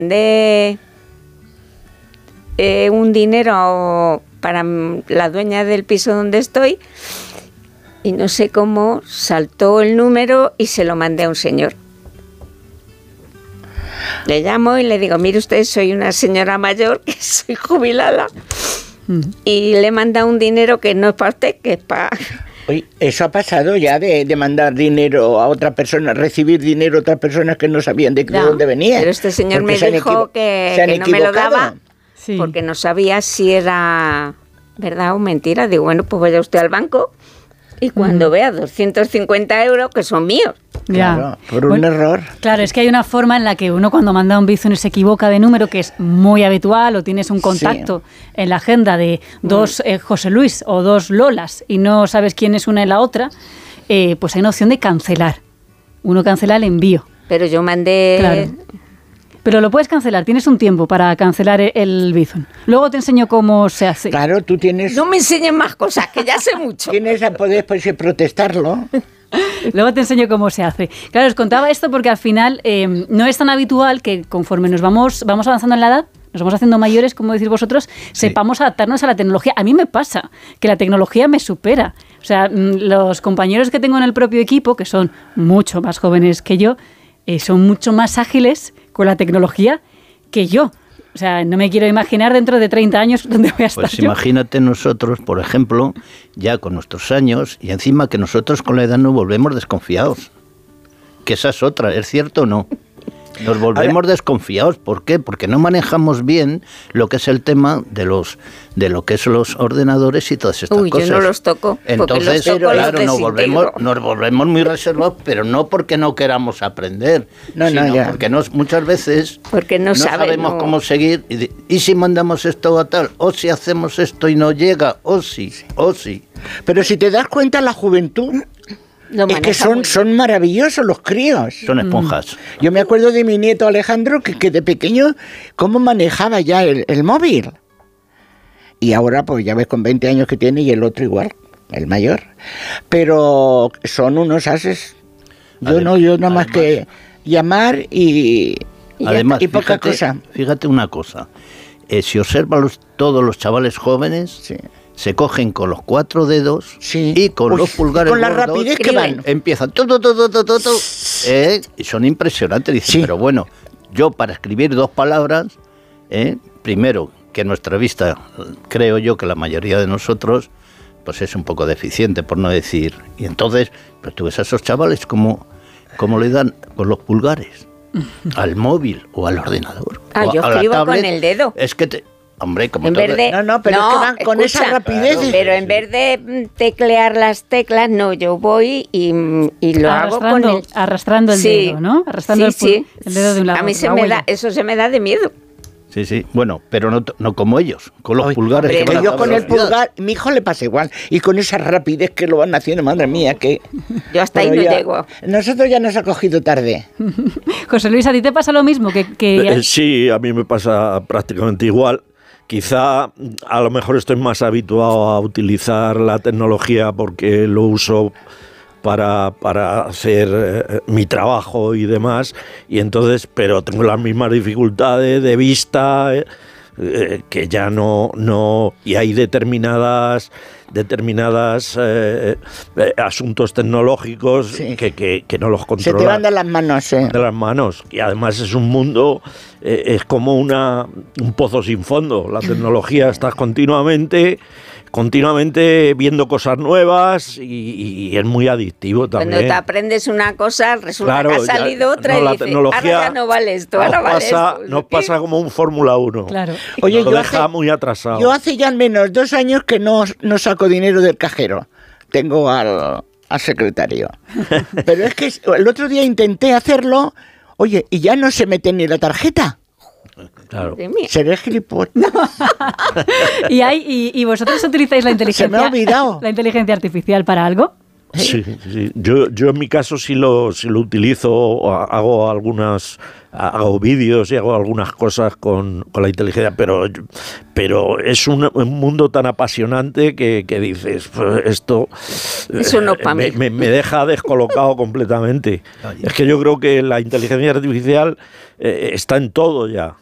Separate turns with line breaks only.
mandé un dinero para la dueña del piso donde estoy y no sé cómo saltó el número y se lo mandé a un señor. Le llamo y le digo, mire usted, soy una señora mayor, que soy jubilada, y le he mandado un dinero que no es para usted, que es para...
Oye, eso ha pasado ya de mandar dinero a otra persona, recibir dinero a otras personas que no sabían de dónde venía.
Pero este señor me dijo que no me lo daba porque no sabía si era verdad o mentira. Digo, bueno, pues vaya usted al banco y cuando vea 250 euros, que son míos.
Claro, por un error.
Claro, es que hay una forma en la que uno cuando manda un Bizum se equivoca de número, que es muy habitual, o tienes un contacto en la agenda de dos José Luis o dos Lolas y no sabes quién es una y la otra, pues hay una opción de cancelar. Uno cancela el envío.
Pero yo mandé...
Claro. Pero lo puedes cancelar, tienes un tiempo para cancelar el Bizum. Luego te enseño cómo se hace.
Claro, tú tienes...
No me enseñes más cosas, que ya sé mucho.
Tienes a poder protestarlo.
Luego te enseño cómo se hace. Claro, os contaba esto porque al final no es tan habitual que conforme nos vamos avanzando en la edad, nos vamos haciendo mayores, como decís vosotros, sepamos adaptarnos a la tecnología. A mí me pasa que la tecnología me supera. O sea, los compañeros que tengo en el propio equipo, que son mucho más jóvenes que yo, son mucho más ágiles con la tecnología que yo. O sea, no me quiero imaginar dentro de 30 años dónde voy a estar.
Pues imagínate nosotros, por ejemplo, ya con nuestros años, y encima que nosotros con la edad nos volvemos desconfiados. Que esa es otra, ¿es cierto o no? Nos volvemos desconfiados. ¿Por qué? Porque no manejamos bien lo que es el tema de lo que son los ordenadores y todas estas cosas.
Yo no los toco.
Entonces, claro, nos volvemos muy reservados, pero no porque no queramos aprender, sino porque muchas veces no sabemos cómo seguir. Y si mandamos esto a tal, o si hacemos esto y no llega, o sí.
Pero si te das cuenta, la juventud... Es que son maravillosos los críos.
Son esponjas.
Yo me acuerdo de mi nieto Alejandro, que de pequeño, cómo manejaba ya el móvil. Y ahora, pues ya ves con 20 años que tiene y el otro igual, el mayor. Pero son unos ases. Yo nada más que llamar y poca cosa.
Fíjate una cosa. Si observas todos los chavales jóvenes... Se cogen con los 4 dedos y con los pulgares
con la rapidez que van.
Empiezan y son impresionantes. Dicen, pero bueno, yo para escribir 2 palabras, primero, que nuestra vista, creo yo que la mayoría de nosotros, pues es un poco deficiente, por no decir. Y entonces, pues tú ves a esos chavales como le dan con los pulgares al móvil o al ordenador.
Yo escribo con el dedo.
Es que hombre, como
en vez de,
pero es que van con esa rapidez.
Claro, pero en vez de teclear las teclas, no, yo voy y lo hago con
arrastrando el dedo, ¿no? Arrastrando el dedo de un lado.
A mí eso se me da de miedo.
Sí, bueno, pero no como ellos, con los pulgares.
Que yo con el pulgar, mi hijo le pasa igual, y con esa rapidez que lo van haciendo, madre mía, que...
Yo hasta ahí no llego.
Nosotros ya nos ha cogido tarde.
José Luis, ¿a ti te pasa lo mismo?
Sí, a mí me pasa prácticamente igual. Quizá a lo mejor estoy más habituado a utilizar la tecnología porque lo uso para hacer mi trabajo y demás, y entonces, pero tengo las mismas dificultades de vista, que ya no y hay determinadas asuntos tecnológicos que no los controlan.
Se te van de las manos.
De las manos. Y además es un mundo, es como un pozo sin fondo. La tecnología, estás continuamente viendo cosas nuevas y es muy adictivo también.
Cuando te aprendes una cosa, resulta que ha salido otra y dices, ahora ya no vale esto, ahora vale esto.
Nos pasa como un Fórmula 1.
Claro.
Oye,
lo deja muy atrasado.
Yo hace ya al menos 2 años que no saco dinero del cajero. Tengo al secretario. Pero es que el otro día intenté hacerlo, oye, y ya no se mete ni la tarjeta.
Claro.
Seré gilipollas.
¿Y vosotros utilizáis la inteligencia?
Se me ha olvidado.
¿La inteligencia artificial para algo?
Sí, sí. Yo en mi caso sí lo utilizo, hago vídeos y hago algunas cosas con la inteligencia, pero es un mundo tan apasionante que dices, pues esto
no para mí.
Me deja descolocado completamente. Es que yo creo que la inteligencia artificial está en todo ya.